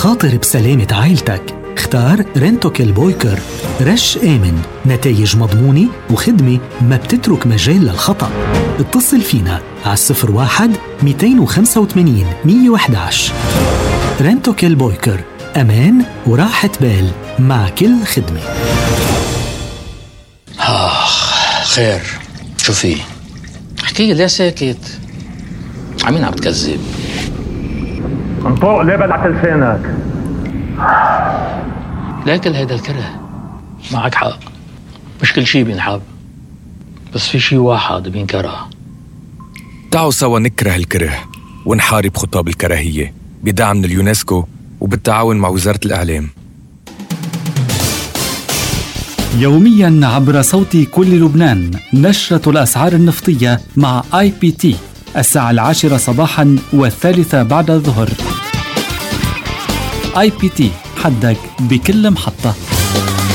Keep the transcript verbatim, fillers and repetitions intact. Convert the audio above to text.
خاطر بسلامة عائلتك. اختار رنتوكيل بويكر، رش آمن، نتائج مضمونة وخدمة ما بتترك مجال للخطأ. اتصل فينا على الصفر واحد مئتين وخمسة وثمانين مئة وأحد عشر. رنتوكيل بويكر، أمان وراحة بال مع كل خدمة. آخ خير، شو فيه؟ احكي لي ساكت، عمين عم تكذب؟ انطق ليه بلعت لسانك؟ لاكل هيدا الكره. معك حق، مش كل شي بينحب، بس في شي واحد بينكره. تعالوا سوا نكره الكره ونحارب خطاب الكراهية بدعم من اليونسكو وبالتعاون مع وزارة الإعلام. يومياً عبر صوت كل لبنان نشرة الأسعار النفطية مع آي بي تي الساعة العاشرة صباحاً والثالثة بعد الظهر. آي بي تي، حدك بكل محطة.